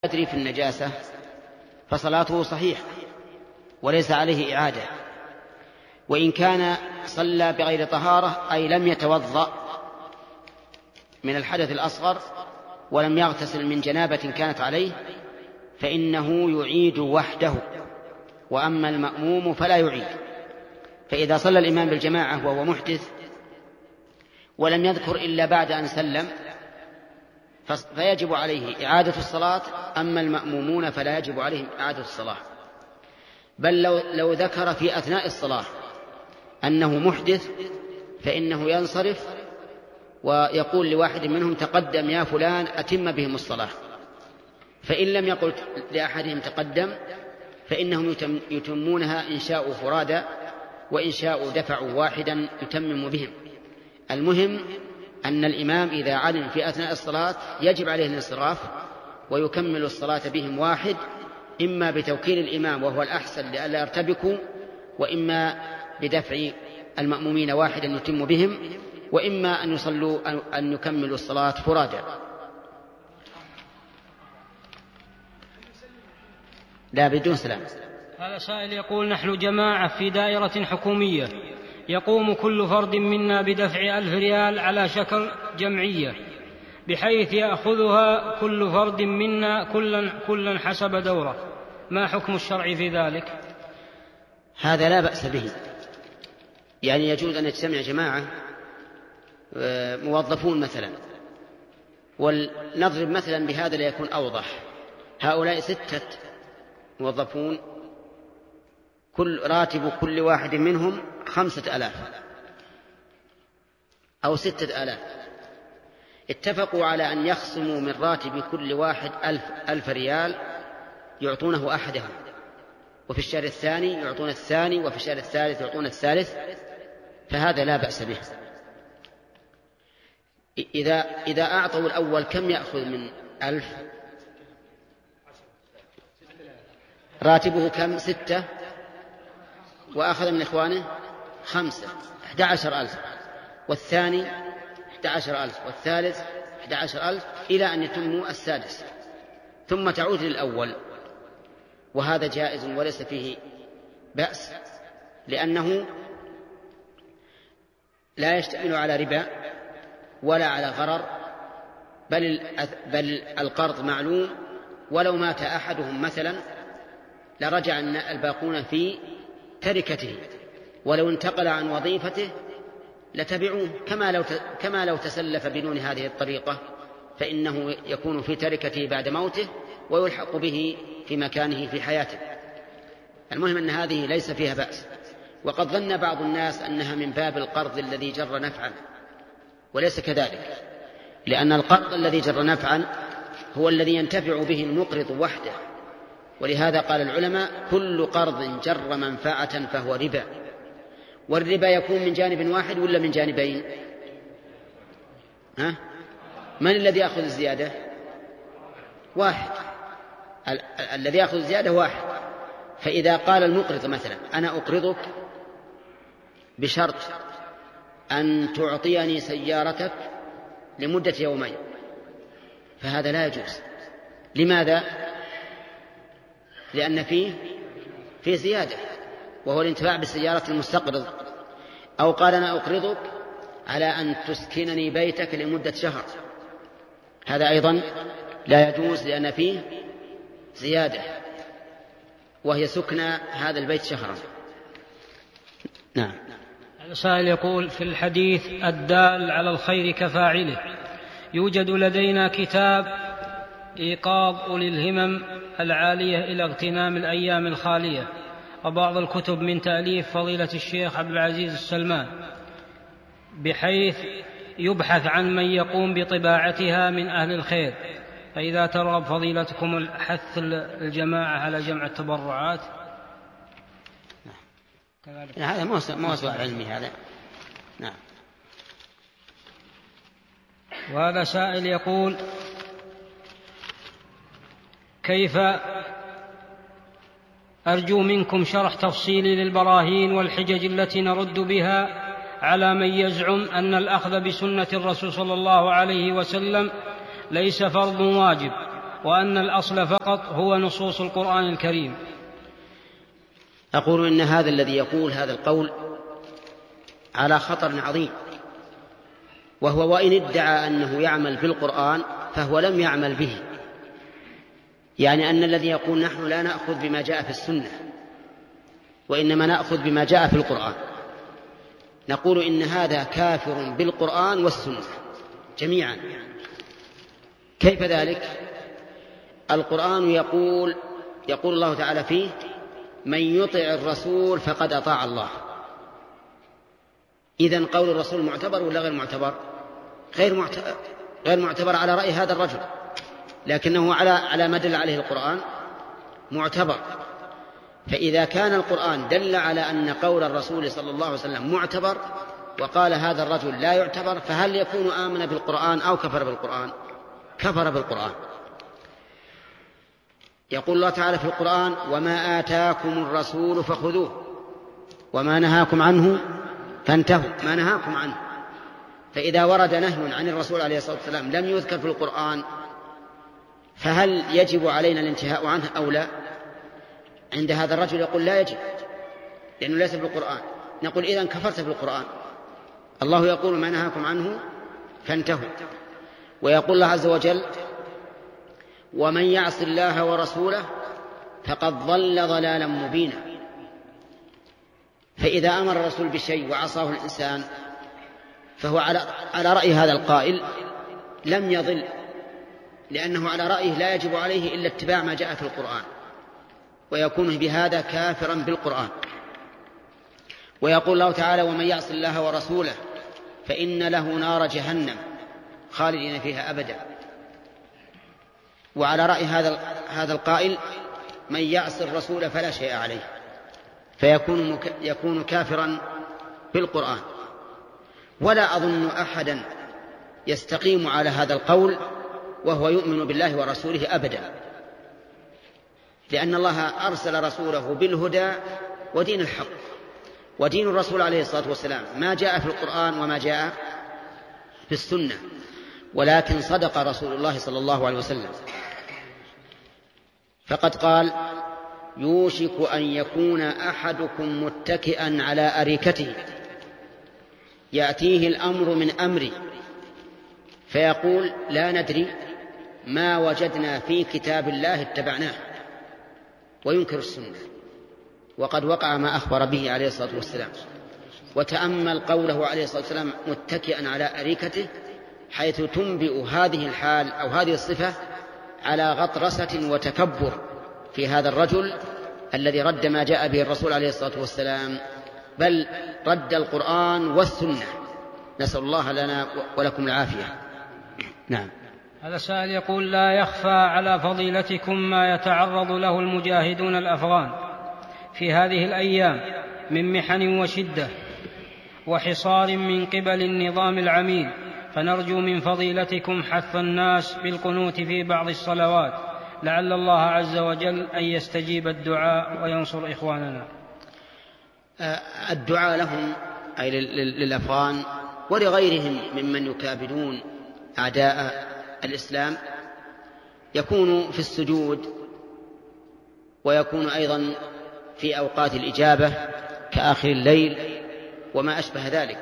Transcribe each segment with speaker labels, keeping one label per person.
Speaker 1: يدري في النجاسة فصلاته صحيحة وليس عليه إعادة، وإن كان صلى بغير طهارة أي لم يتوضأ من الحدث الأصغر ولم يغتسل من جنابة كانت عليه فإنه يعيد وحده، وأما المأموم فلا يعيد. فإذا صلى الإمام بالجماعة وهو محدث ولم يذكر إلا بعد أن سلم فيجب عليه إعادة الصلاة، أما المأمومون فلا يجب عليهم إعادة الصلاة، بل لو ذكر في أثناء الصلاة أنه محدث فإنه ينصرف ويقول لواحد منهم تقدم يا فلان أتم بهم الصلاة، فإن لم يقل لأحدهم تقدم فإنهم يتمونها إن شاءوا فرادا وإن شاءوا دفعوا واحدا يتمم بهم. المهم أن الإمام إذا علم في أثناء الصلاة يجب عليه الانصراف ويكمل الصلاة بهم واحد، إما بتوكيل الإمام وهو الأحسن لئلا يرتبكوا، وإما بدفع المأمومين واحدا يتم بهم، وإما أن يكملوا الصلاة فرادا. لا بدون سلام.
Speaker 2: هذا سائل يقول: نحن جماعة في دائرة حكومية، يقوم كل فرد منا بدفع 1000 ريال على شكل جمعية، بحيث يأخذها كل فرد منا كلا حسب دوره، ما حكم الشرع في ذلك؟
Speaker 1: هذا لا بأس به، يعني يجوز أن يجتمع جماعة موظفون مثلا، ولنضرب مثلا بهذا ليكون أوضح. هؤلاء 6 موظفون، راتب كل واحد منهم 5000 أو 6000، اتفقوا على أن يخصموا من راتب كل واحد 1000 ريال يعطونه أحدهم، وفي الشهر الثاني يعطون الثاني، وفي الشهر الثالث يعطون الثالث، فهذا لا بأس به. إذا أعطوا الأول كم يأخذ من 1000؟ راتبه كم؟ 6، وأخذ من إخوانه 5، 11,000، والثاني 11,000، والثالث 11,000، إلى أن يتموا السادس، ثم تعود للأول. وهذا جائز وليس فيه بأس، لأنه لا يشتمل على ربا ولا على غرر، بل القرض معلوم، ولو مات أحدهم مثلا لرجع الباقون في تركته، ولو انتقل عن وظيفته لتبعوه، كما لو تسلف بدون هذه الطريقة فإنه يكون في تركته بعد موته ويلحق به في مكانه في حياته. المهم أن هذه ليس فيها بأس. وقد ظن بعض الناس أنها من باب القرض الذي جر نفعا، وليس كذلك، لأن القرض الذي جر نفعا هو الذي ينتفع به المقرض وحده، ولهذا قال العلماء: كل قرض جر منفعة فهو ربا. والربا يكون من جانب واحد ولا من جانبين؟ من الذي يأخذ الزيادة؟ واحد، الذي يأخذ الزيادة واحد. فإذا قال المقرض مثلا: أنا أقرضك بشرط أن تعطيني سيارتك لمدة يومين، فهذا لا يجوز. لماذا؟ لأن فيه زيادة، وهو الانتفاع بالسيارة المستقرض. أو قال: أنا أقرضك على أن تسكنني بيتك لمدة شهر، هذا أيضا لا يجوز، لأن فيه زيادة، وهي سكنى هذا البيت شهرا. نعم.
Speaker 2: السائل يقول: في الحديث الدال على الخير كفاعله، يوجد لدينا كتاب إيقاظ أولي الهمم العالية إلى اغتنام الأيام الخالية، وبعض الكتب من تأليف فضيلة الشيخ عبد العزيز السلمان، بحيث يبحث عن من يقوم بطباعتها من أهل الخير، فإذا ترغب فضيلتكم حث الجماعة على جمع التبرعات.
Speaker 1: هذا موسوعة علمي هذا. نعم.
Speaker 2: وهذا سائل يقول: كيف أرجو منكم شرح تفصيلي للبراهين والحجج التي نرد بها على من يزعم أن الأخذ بسنة الرسول صلى الله عليه وسلم ليس فرض واجب، وأن الأصل فقط هو نصوص القرآن الكريم.
Speaker 1: أقول إن هذا الذي يقول هذا القول على خطر عظيم، وهو وإن ادعى أنه يعمل بالقرآن فهو لم يعمل به. يعني أن الذي يقول نحن لا نأخذ بما جاء في السنة وإنما نأخذ بما جاء في القرآن، نقول إن هذا كافر بالقرآن والسنة جميعا. كيف ذلك؟ القرآن يقول الله تعالى فيه: من يطع الرسول فقد أطاع الله. إذن قول الرسول معتبر ولا غير معتبر؟ غير معتبر على رأي هذا الرجل، لكنه على ما دل عليه القرآن معتبر. فإذا كان القرآن دل على أن قول الرسول صلى الله عليه وسلم معتبر وقال هذا الرجل لا يعتبر، فهل يكون آمن بالقرآن أو كفر بالقرآن؟ كفر بالقرآن. يقول الله تعالى في القرآن: وما آتاكم الرسول فخذوه وما نهاكم عنه فانتهوا. ما نهاكم عنه. فإذا ورد نهي عن الرسول عليه الصلاة والسلام لم يذكر في القرآن، فهل يجب علينا الانتهاء عنه أو لا؟ عند هذا الرجل يقول لا يجب لأنه ليس في القرآن. نقول إذن كفرت بالقرآن. الله يقول: ما نهاكم عنه فانتهوا. ويقول الله عز وجل: ومن يعص الله ورسوله فقد ضل ضلالا مبينا. فإذا أمر الرسول بشيء وعصاه الإنسان فهو على رأي هذا القائل لم يضل، لأنه على رأيه لا يجب عليه إلا اتباع ما جاء في القرآن، ويكون بهذا كافرا بالقرآن. ويقول الله تعالى: ومن يعص الله ورسوله فإن له نار جهنم خالدين فيها أبدا. وعلى رأي هذا القائل: من يعص الرسول فلا شيء عليه، فيكون كافرا بالقرآن. ولا أظن أحدا يستقيم على هذا القول وهو يؤمن بالله ورسوله أبدا، لأن الله أرسل رسوله بالهدى ودين الحق. ودين الرسول عليه الصلاة والسلام ما جاء في القرآن وما جاء في السنة، ولكن صدق رسول الله صلى الله عليه وسلم، فقد قال: يوشك أن يكون أحدكم متكئا على أريكته يأتيه الأمر من أمري فيقول: لا ندري ما وجدنا في كتاب الله اتبعناه، وينكر السنة، وقد وقع ما أخبر به عليه الصلاة والسلام. وتأمل قوله عليه الصلاة والسلام متكئا على أريكته، حيث تنبئ هذه الحال أو هذه الصفة على غطرسة وتكبر في هذا الرجل الذي رد ما جاء به الرسول عليه الصلاة والسلام، بل رد القرآن والسنة. نسأل الله لنا ولكم العافية. نعم.
Speaker 2: هذا سائل يقول: لا يخفى على فضيلتكم ما يتعرض له المجاهدون الأفغان في هذه الأيام من محن وشدة وحصار من قبل النظام العميل، فنرجو من فضيلتكم حث الناس بالقنوت في بعض الصلوات، لعل الله عز وجل أن يستجيب الدعاء وينصر إخواننا.
Speaker 1: الدعاء لهم أي للأفغان ولغيرهم ممن يكابدون أعداء الإسلام يكون في السجود، ويكون أيضا في أوقات الإجابة كآخر الليل وما أشبه ذلك.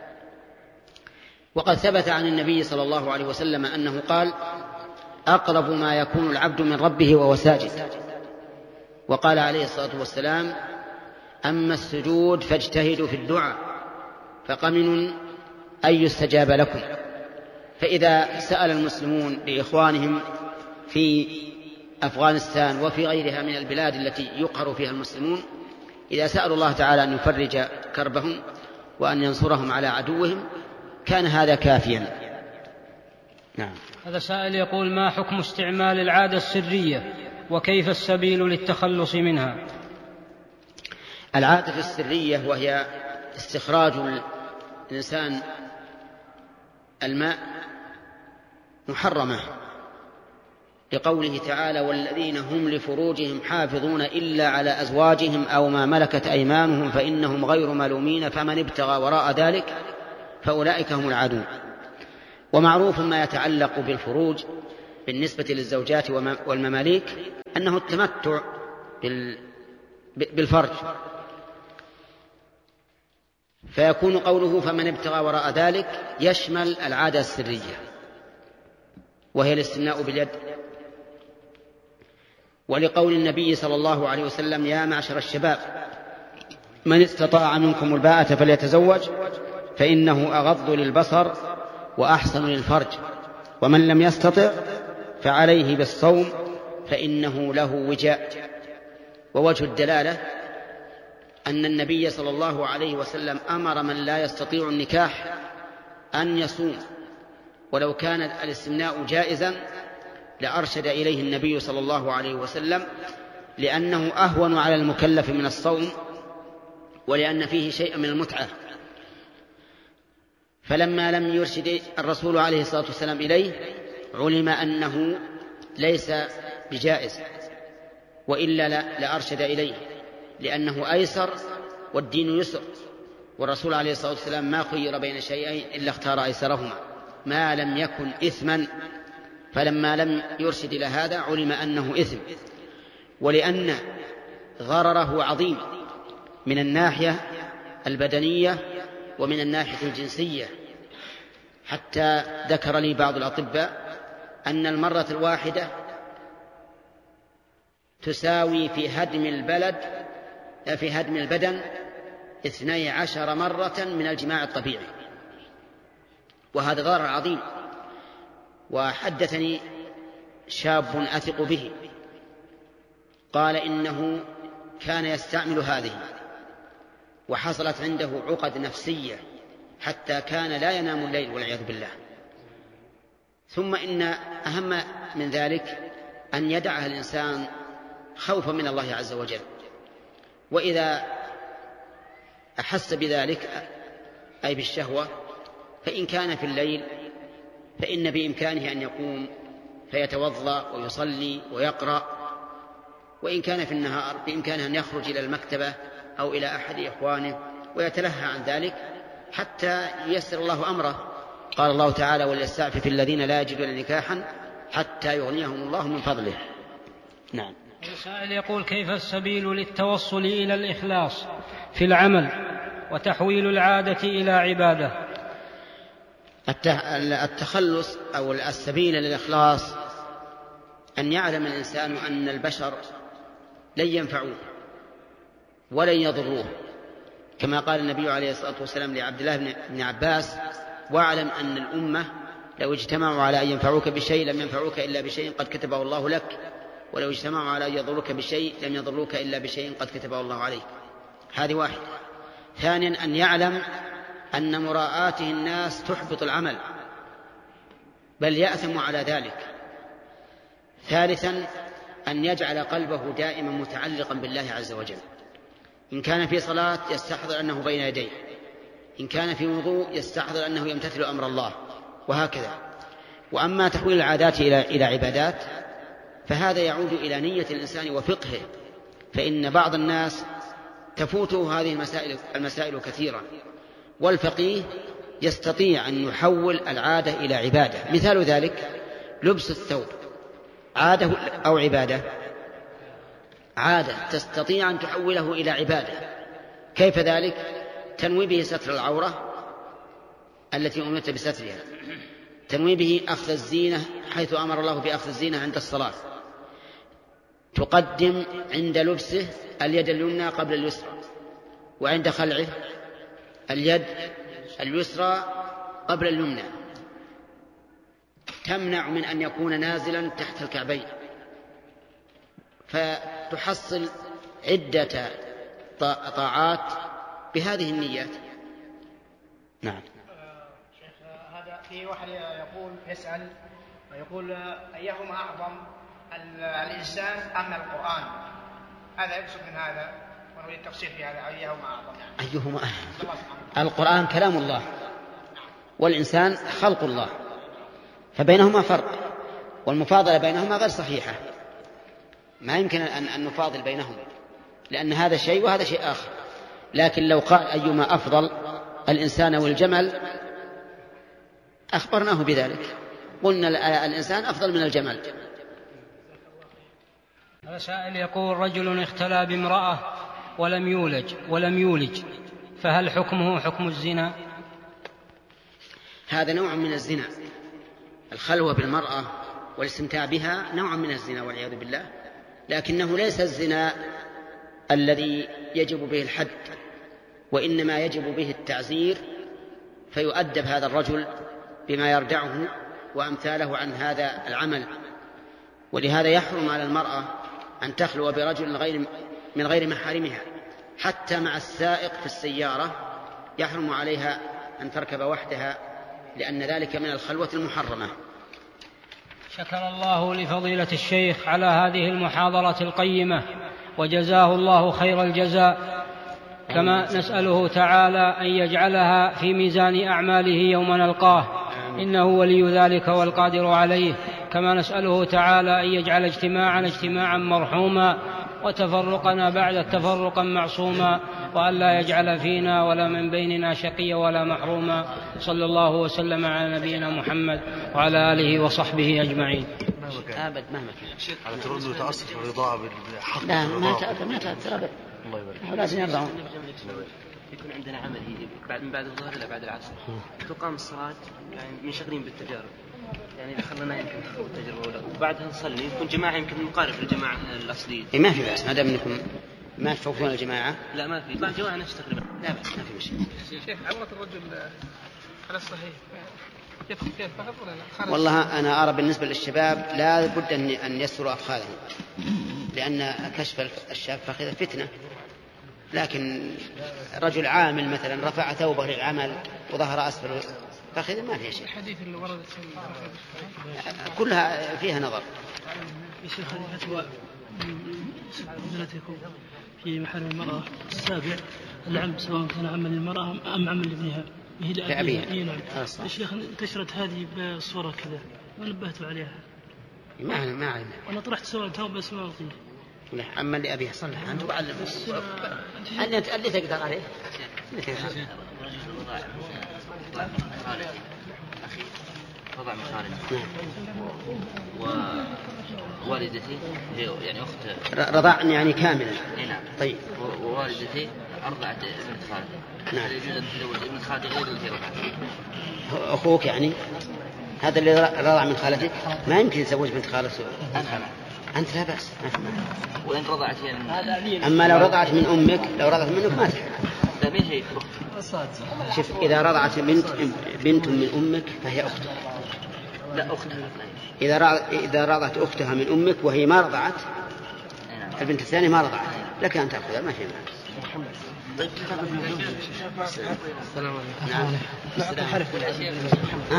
Speaker 1: وقد ثبت عن النبي صلى الله عليه وسلم أنه قال: أقرب ما يكون العبد من ربه وهو ساجد. وقال عليه الصلاة والسلام: أما السجود فاجتهدوا في الدعاء فقمن أن يستجاب لكم. فإذا سأل المسلمون لإخوانهم في أفغانستان وفي غيرها من البلاد التي يقهر فيها المسلمون، إذا سألوا الله تعالى أن يفرج كربهم وأن ينصرهم على عدوهم كان هذا كافيا. نعم.
Speaker 2: هذا سائل يقول: ما حكم استعمال العادة السرية وكيف السبيل للتخلص منها؟
Speaker 1: العادة السرية وهي استخراج الإنسان الماء محرمة، لقوله تعالى: والذين هم لفروجهم حافظون إلا على أزواجهم أو ما ملكت أيمانهم فإنهم غير ملومين فمن ابتغى وراء ذلك فأولئك هم العادون. ومعروف ما يتعلق بالفروج بالنسبة للزوجات والمماليك أنه التمتع بالفرج، فيكون قوله فمن ابتغى وراء ذلك يشمل العادة السرية وهي الاستمناء باليد. ولقول النبي صلى الله عليه وسلم يا معشر الشباب من استطاع منكم الباءة فليتزوج فإنه أغض للبصر وأحسن للفرج ومن لم يستطع فعليه بالصوم فإنه له وجاء. ووجه الدلالة أن النبي صلى الله عليه وسلم أمر من لا يستطيع النكاح أن يصوم، ولو كان الاستمناء جائزا لأرشد إليه النبي صلى الله عليه وسلم، لأنه أهون على المكلف من الصوم ولأن فيه شيء من المتعة. فلما لم يرشد الرسول عليه الصلاة والسلام إليه علم أنه ليس بجائز، وإلا لأرشد إليه، لأنه أيسر والدين يسر، والرسول عليه الصلاة والسلام ما خير بين شيئين إلا اختار أيسرهما ما لم يكن إثما. فلما لم يرشد إلى هذا علم أنه إثم، ولأن ضرره عظيم من الناحية البدنية ومن الناحية الجنسية، حتى ذكر لي بعض الأطباء أن المرة الواحدة تساوي في هدم البدن 12 مرة من الجماع الطبيعي، وهذا ضرر عظيم. وحدثني شاب أثق به قال إنه كان يستعمل هذه وحصلت عنده عقد نفسية حتى كان لا ينام الليل والعياذ بالله. ثم إن أهم من ذلك أن يدعها الإنسان خوفا من الله عز وجل، وإذا أحس بذلك أي بالشهوة فإن كان في الليل فإن بإمكانه أن يقوم فيتوضأ ويصلي ويقرأ، وإن كان في النهار بإمكانه أن يخرج إلى المكتبة أو إلى أحد إخوانه ويتلهى عن ذلك حتى ييسر الله أمره. قال الله تعالى وليستعفف الذين لا يجدون نكاحا حتى يغنيهم الله من فضله. نعم.
Speaker 2: السائل يقول كيف السبيل للتوصل إلى الإخلاص في العمل وتحويل العادة إلى عبادة؟
Speaker 1: التخلص أو السبيل للإخلاص أن يعلم الإنسان أن البشر لن ينفعوه ولن يضروه، كما قال النبي عليه الصلاة والسلام لعبد الله بن عباس واعلم أن الأمة لو اجتمعوا على أن ينفعوك بشيء لم ينفعوك إلا بشيء قد كتبه الله لك، ولو اجتمعوا على أن يضروك بشيء لم يضروك إلا بشيء قد كتبه الله عليك. هذه واحدة. ثانيا أن يعلم أن مراءاته الناس تحبط العمل بل يأثم على ذلك. ثالثا أن يجعل قلبه دائما متعلقا بالله عز وجل، إن كان في صلاة يستحضر أنه بين يديه، إن كان في وضوء يستحضر أنه يمتثل أمر الله، وهكذا. وأما تحويل العادات إلى عبادات فهذا يعود إلى نية الإنسان وفقهه، فإن بعض الناس تفوته هذه المسائل كثيرا، والفقيه يستطيع أن يحول العادة إلى عبادة. مثال ذلك لبس الثوب، عادة أو عبادة؟ عادة، تستطيع أن تحوله إلى عبادة. كيف ذلك؟ تنوي به ستر العورة التي أمرت بسترها، تنوي به أخذ الزينة حيث أمر الله بأخذ الزينة عند الصلاة، تقدم عند لبسه اليد اليمنى قبل اليسرى، وعند خلعه اليد اليسرى قبل اليمنى، تمنع من أن يكون نازلا تحت الكعبين، فتحصل عدة طاعات بهذه النيات. نعم.
Speaker 3: شيخ هذا في واحد يسأل ويقول أيهما أعظم الإنسان أم القرآن؟ هذا يقصد من هذا ونريد التفصيل في هذا أيهما أعظم؟
Speaker 1: أيهما القرآن كلام الله والإنسان خلق الله، فبينهما فرق، والمفاضلة بينهما غير صحيحة، ما يمكن أن نفاضل بينهما لأن هذا شيء وهذا شيء آخر. لكن لو قال أيما أفضل الإنسان والجمل أخبرناه بذلك، قلنا الإنسان أفضل من الجمل.
Speaker 2: هذا سائل يقول: رجل اختلى بامرأة ولم يولج فهل حكمه حكم الزنا؟
Speaker 1: هذا نوع من الزنا، الخلوة بالمرأة والاستمتاع بها نوع من الزنا والعياذ بالله، لكنه ليس الزنا الذي يجب به الحد، وإنما يجب به التعزير، فيؤدب هذا الرجل بما يردعه وأمثاله عن هذا العمل. ولهذا يحرم على المرأة أن تخلو برجل من غير محارمها، حتى مع السائق في السيارة يحرم عليها أن تركب وحدها، لأن ذلك من الخلوة المحرمة.
Speaker 2: شكر الله لفضيلة الشيخ على هذه المحاضرة القيمة، وجزاه الله خير الجزاء، كما نسأله تعالى أن يجعلها في ميزان أعماله يوم نلقاه، إنه ولي ذلك والقادر عليه. كما نسأله تعالى أن يجعل اجتماعا مرحوما، وتفرقنا بعد التفرقا معصوما، وأن لا يجعل فينا ولا من بيننا شقيا ولا محروما. صلى الله وسلم على نبينا محمد وعلى آله وصحبه أجمعين.
Speaker 1: أبد مهما
Speaker 4: كان على تردد وتأثر في الرضاعة بالحق.
Speaker 1: لا ما تأثر أبد.
Speaker 4: الله يبارك.
Speaker 1: لازم يرضعون.
Speaker 5: يكون عندنا عمل من بعد الظهر إلى بعد العصر، تقام الصلاة يعني منشغلين بالتجارب، يعني إذا خلنا يمكن التجربة الأولى وبعدها نصلي، يكون جماعة يمكن مقارب للجماعة الأصلية.
Speaker 1: ما في بأس، ما دام أنكم ما تفوتون الجماعة.
Speaker 5: لا ما في، بعض جماعة نفس تقريبا.
Speaker 1: لا بأس، ما في مشكلة.
Speaker 6: شيخ، عورة الرجل على الصحيح كيف فقط ولا لا؟
Speaker 1: والله أنا أرى بالنسبة للشباب لا بد أن يستروا أفخاذهم، لأن كشف الشاب فخذ فتنة. لكن رجل عامل مثلا رفع ثوبه للعمل وظهر أسفل فخذ ما فيها شيء.
Speaker 6: الحديث اللي وردت
Speaker 1: كلها فيها نظر.
Speaker 7: يا شيخ، هذه فتوى حضرتكم في محارم المرأة السابع العم، سواء كان عما للمرأة أم عما لابنها به لأبيها. نعم يا شيخ، انتشرت هذه بصورة كذا ونبهتوا عليها.
Speaker 1: ما علم.
Speaker 7: وأنا طرحت سؤال تو بس ما أعطيه.
Speaker 1: لا، أما اللي أبيه صلح أنت وعلم أنت اللي تقدر عليه.
Speaker 5: رضع من خالد ووالدتي هي يعني أخت.
Speaker 1: رضع يعني كاملا.
Speaker 5: نعم.
Speaker 1: طيب.
Speaker 5: ووالدتي أرضعت بنت خالتي.
Speaker 1: نعم.
Speaker 5: يجوز أن تزوج ابن خالتي غير التي رضعت.
Speaker 1: أخوك يعني هذا اللي رضع من خالتك ما يمكن يتزوج بنت خالته. أنت لا بأس.
Speaker 5: وإن رضعت يعني.
Speaker 1: أما لو رضعت من أمك، لو رضعت منك ما تحب.
Speaker 5: لا مين هي؟
Speaker 1: شوف، إذا رضعت بنت من أمك فهي أختك.
Speaker 5: لا أختها.
Speaker 1: إذا رضعت أختها من أمك وهي ما رضعت، البنت الثانية ما رضعت، لك أن تأخذها ما في مانع.
Speaker 5: طيب
Speaker 6: السلام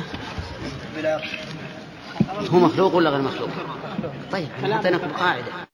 Speaker 1: عليكم. هو مخلوق ولا غير مخلوق؟ طيب، حتى نكون قاعدة.